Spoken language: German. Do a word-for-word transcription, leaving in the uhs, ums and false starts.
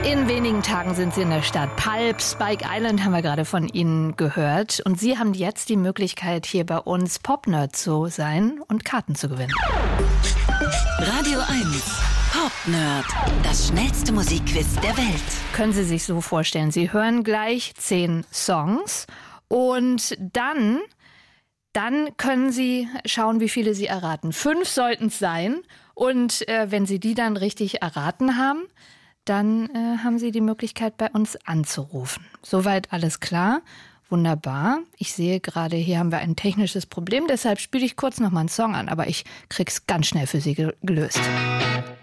In wenigen Tagen sind Sie in der Stadt Palp. Spike Island haben wir gerade von Ihnen gehört. Und Sie haben jetzt die Möglichkeit, hier bei uns Pop-Nerd zu sein und Karten zu gewinnen. Radio eins Pop-Nerd. Das schnellste Musikquiz der Welt. Können Sie sich so vorstellen, Sie hören gleich zehn Songs und dann, dann können Sie schauen, wie viele Sie erraten. Fünf sollten es sein. Und äh, wenn Sie die dann richtig erraten haben, dann äh, haben Sie die Möglichkeit, bei uns anzurufen. Soweit alles klar? Wunderbar. Ich sehe gerade, hier haben wir ein technisches Problem, deshalb spiele ich kurz noch mal einen Song an, aber ich krieg's ganz schnell für Sie gelöst.